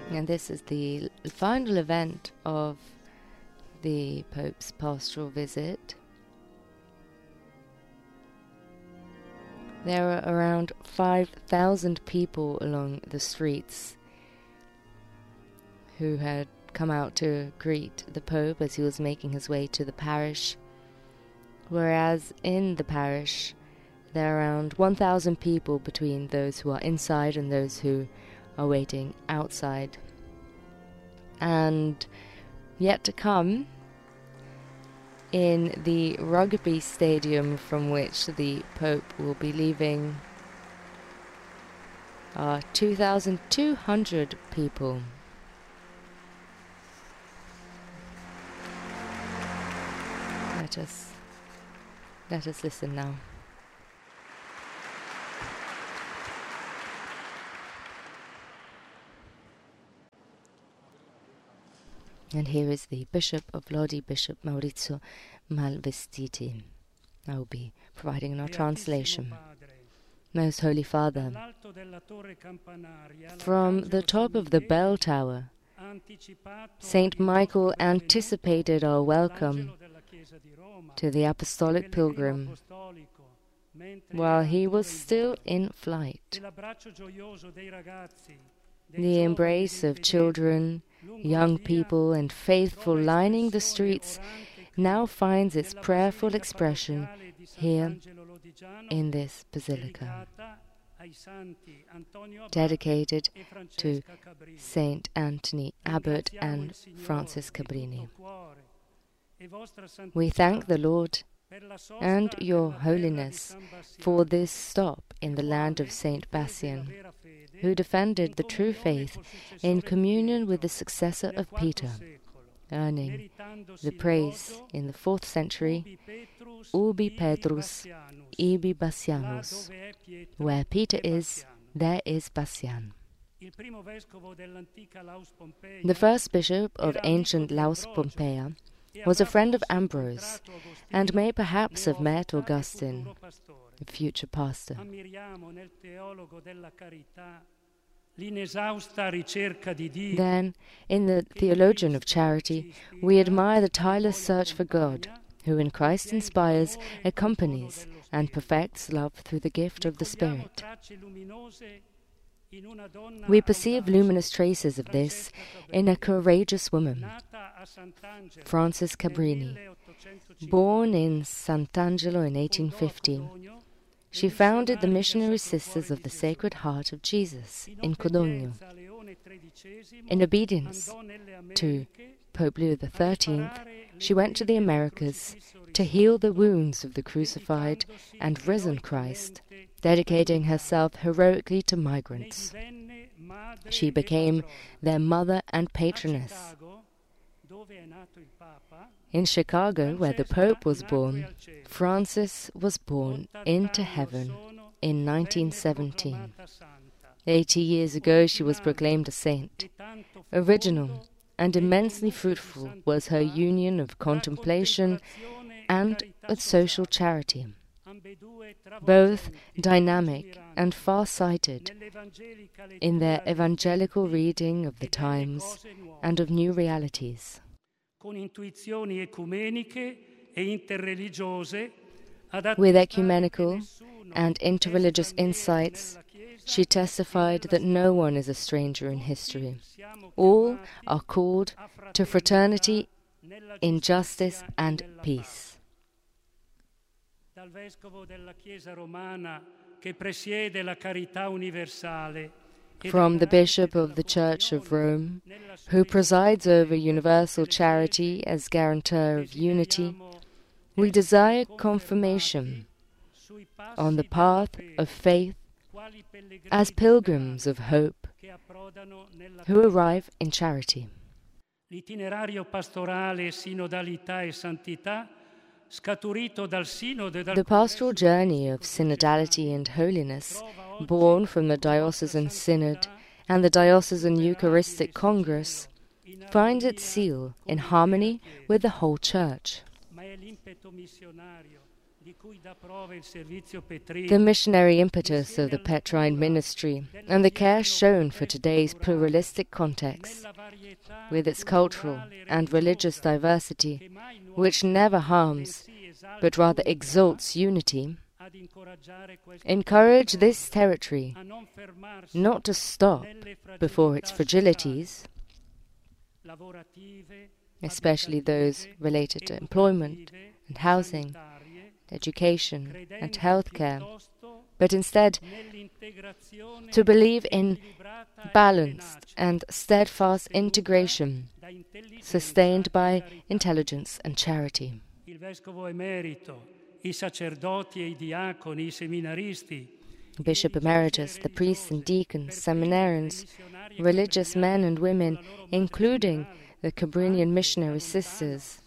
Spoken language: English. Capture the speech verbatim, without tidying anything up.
And this is the final event of the Pope's pastoral visit. There were around five thousand people along the streets who had come out to greet the Pope as he was making his way to the parish, whereas in the parish there are around one thousand people between those who are inside and those who are waiting outside. And yet to come, in the rugby stadium from which the Pope will be leaving, are two thousand two hundred people. Let us, let us listen now. And here is the Bishop of Lodi, Bishop Maurizio Malvestiti. I will be providing our translation. Most Holy Father, from the top of the bell tower, Saint Michael anticipated our welcome to the apostolic pilgrim while he was still in flight. The embrace of children, young people and faithful lining the streets now finds its prayerful expression here in this basilica, dedicated to Saint Anthony Abbot and Francis Cabrini. We thank the Lord and Your Holiness for this stop in the land of Saint Bassian, who defended the true faith in communion with the successor of Peter, earning the praise in the fourth century, Ubi Petrus, ibi Bassianus. Where Peter is, there is Bassian. The first bishop of ancient Laus Pompeia was a friend of Ambrose, and may perhaps have met Augustine, the future pastor. Then, in the theologian of charity, we admire the tireless search for God, who in Christ inspires, accompanies, and perfects love through the gift of the Spirit. We perceive luminous traces of this in a courageous woman, Frances Cabrini. Born in Sant'Angelo in eighteen fifty, she founded the Missionary Sisters of the Sacred Heart of Jesus in Codogno. In obedience to Pope Leo the thirteenth, she went to the Americas to heal the wounds of the crucified and risen Christ, dedicating herself heroically to migrants. She became their mother and patroness. In Chicago, where the Pope was born, Frances was born into heaven in nineteen seventeen. Eighty years ago she was proclaimed a saint. Original and immensely fruitful was her union of contemplation and with social charity, both dynamic and far-sighted in their evangelical reading of the times and of new realities. With ecumenical and interreligious insights, she testified that no one is a stranger in history. All are called to fraternity in justice and peace. From the Bishop of the Church of Rome, who presides over universal charity as guarantor of unity, we desire confirmation on the path of faith as pilgrims of hope who arrive in charity. The pastoral journey of synodality and holiness, born from the Diocesan Synod and the Diocesan Eucharistic Congress, finds its seal in harmony with the whole Church. The missionary impetus of the Petrine ministry and the care shown for today's pluralistic context, with its cultural and religious diversity, which never harms, but rather exalts unity, encourage this territory not to stop before its fragilities, especially those related to employment and housing, education and healthcare, but instead to believe in balanced and steadfast integration sustained by intelligence and charity. Bishop Emeritus, the priests and deacons, seminarians, religious men and women, including the Cabrinian missionary sisters,